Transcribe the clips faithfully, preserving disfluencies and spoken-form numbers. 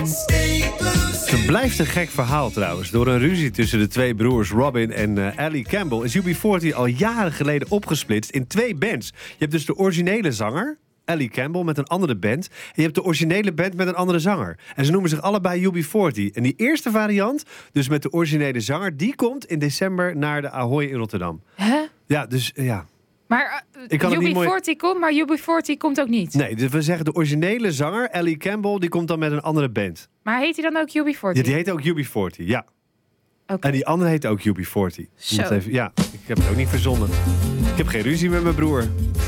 Het blijft een gek verhaal trouwens. Door een ruzie tussen de twee broers Robin en uh, Ellie Campbell is U B veertig al jaren geleden opgesplitst in twee bands. Je hebt dus de originele zanger, Ellie Campbell, met een andere band. En je hebt de originele band met een andere zanger. En ze noemen zich allebei U B veertig. En die eerste variant, dus met de originele zanger, die komt in december naar de Ahoy in Rotterdam. Hè? Ja, dus uh, ja. Maar Ik kan U B het niet veertig mooi... komt, maar U B veertig komt ook niet. Nee, dus we zeggen de originele zanger, Ellie Campbell, die komt dan met een andere band. Maar heet hij dan ook U B veertig? Ja, die heet ook U B veertig, ja. Okay. En die andere heet ook U B veertig. Zo. Even, ja, ik heb het ook niet verzonnen. Ik heb geen ruzie met mijn broer.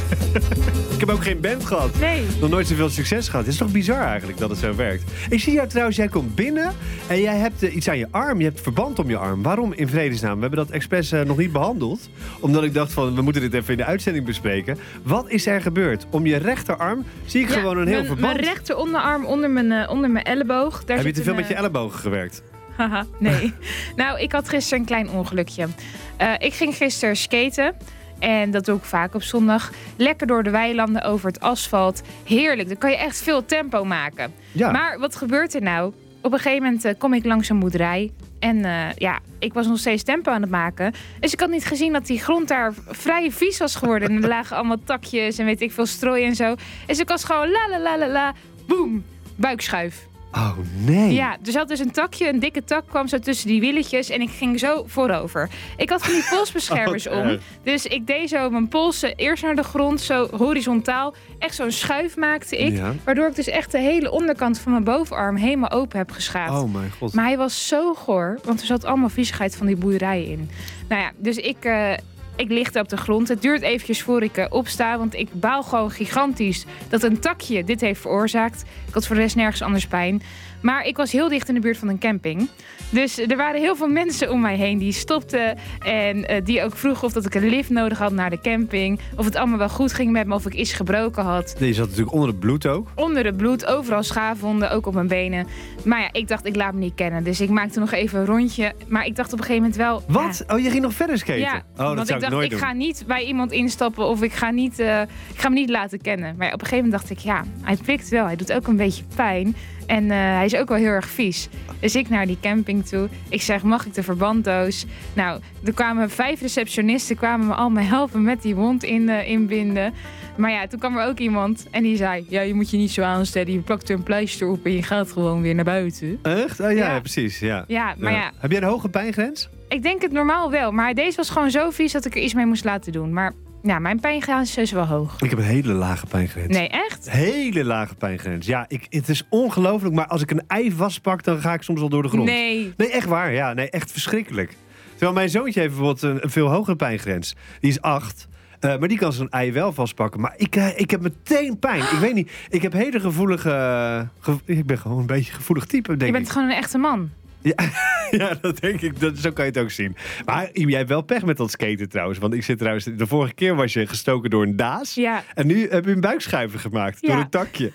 Ik heb ook geen band gehad. Nee. Nog nooit zoveel succes gehad. Het is toch bizar eigenlijk dat het zo werkt. Ik zie jou trouwens, jij komt binnen en jij hebt uh, iets aan je arm. Je hebt verband om je arm. Waarom in vredesnaam? We hebben dat expres uh, nog niet behandeld. Omdat ik dacht van, we moeten dit even in de uitzending bespreken. Wat is er gebeurd? Om je rechterarm zie ik Ja, gewoon een heel mijn, verband. Mijn rechter onderarm onder mijn, uh, onder mijn elleboog. Daar Heb je zit te veel een, met je ellebogen gewerkt? Haha, nee. Nou, ik had gisteren een klein ongelukje. Uh, ik ging gisteren skaten. En dat doe ik vaak op zondag. Lekker door de weilanden over het asfalt. Heerlijk, dan kan je echt veel tempo maken. Ja. Maar wat gebeurt er nou? Op een gegeven moment uh, kom ik langs een boerderij. En uh, ja, ik was nog steeds tempo aan het maken. Dus ik had niet gezien dat die grond daar vrij vies was geworden. En er lagen allemaal takjes en weet ik veel strooi en zo. Dus ik was gewoon la la la la la. Boom, buikschuif. Oh nee. Ja, er zat dus een takje, een dikke tak kwam zo tussen die wieltjes en ik ging zo voorover. Ik had van die polsbeschermers Oh, om, erg. dus ik deed zo mijn polsen eerst naar de grond, zo horizontaal. Echt zo'n schuif maakte ik, Ja. waardoor ik dus echt de hele onderkant van mijn bovenarm helemaal open heb geschaapt. Oh mijn god. Maar hij was zo goor, want er zat allemaal viezigheid van die boerderij in. Nou ja, dus ik... Uh, Ik lig op de grond. Het duurt eventjes voor ik uh, opsta, want ik baal gewoon gigantisch dat een takje dit heeft veroorzaakt. Ik had voor de rest nergens anders pijn. Maar ik was heel dicht in de buurt van een camping. Dus er waren heel veel mensen om mij heen die stopten. En uh, die ook vroegen of dat ik een lift nodig had naar de camping. Of het allemaal wel goed ging met me, of ik iets gebroken had. Nee, je zat natuurlijk onder het bloed ook. Onder het bloed, overal schaafwonden, ook op mijn benen. Maar ja, ik dacht, ik laat me niet kennen. Dus ik maakte nog even een rondje. Maar ik dacht op een gegeven moment wel... Wat? Ja, Oh, je ging nog verder skaten? ja, oh, dat want zou ik ik dacht, nooit ik doen. ga niet bij iemand instappen of ik ga, niet, uh, ik ga me niet laten kennen. Maar op een gegeven moment dacht ik, ja, hij prikt wel. Hij doet ook een beetje pijn. En uh, hij is ook wel heel erg vies. Dus ik naar die camping toe. Ik zeg, mag ik de verbanddoos? Nou, er kwamen vijf receptionisten kwamen me allemaal helpen met die wond in, uh, inbinden. Maar ja, toen kwam er ook iemand en die zei... Ja, je moet je niet zo aanstellen. Je plakt er een pleister op en je gaat gewoon weer naar buiten. Echt? Oh, ja, Ja. ja, precies. Ja. Ja, maar ja, Heb jij een hoge pijngrens? ik denk het normaal wel. Maar deze was gewoon zo vies dat ik er iets mee moest laten doen. Maar ja, mijn pijngrens is wel hoog. Ik heb een hele lage pijngrens. Nee, echt? Hele lage pijngrens. Ja, ik, het is ongelooflijk. Maar als ik een ei vastpak, dan ga ik soms al door de grond. Nee. Nee, echt waar. Ja, nee, echt verschrikkelijk. Terwijl mijn zoontje heeft bijvoorbeeld een, een veel hogere pijngrens. Die is acht. Uh, maar die kan zo'n ei wel vastpakken. Maar ik, uh, ik heb meteen pijn. Ik weet niet. Ik heb hele gevoelige... Uh, gevo- ik ben gewoon een beetje gevoelig type, denk Je ik. bent gewoon een echte man. Ja, ja, dat denk ik. Dat, zo kan je het ook zien. Maar jij hebt wel pech met dat skaten trouwens. Want ik zit trouwens... De vorige keer was je gestoken door een daas. Ja. En nu heb je een buikschuiver gemaakt. Ja. Door een takje.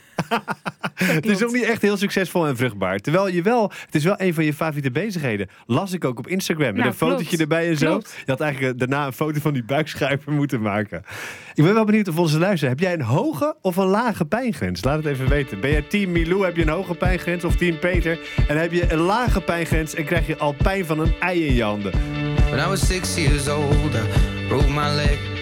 Het is ook niet echt heel succesvol en vruchtbaar. Terwijl je wel... Het is wel een van je favoriete bezigheden. Las ik ook op Instagram. Met Nou, een fotootje klopt. erbij en zo. Klopt. Je had eigenlijk daarna een foto van die buikschuiver moeten maken. Ik ben wel benieuwd of onze luisteraar. Heb jij een hoge of een lage pijngrens? Laat het even weten. Ben jij team Milou? Heb je een hoge pijngrens? Of team Peter? En heb je een lage pijngrens en krijg je al pijn van een ei in je handen? When I was six years old, I broke my leg.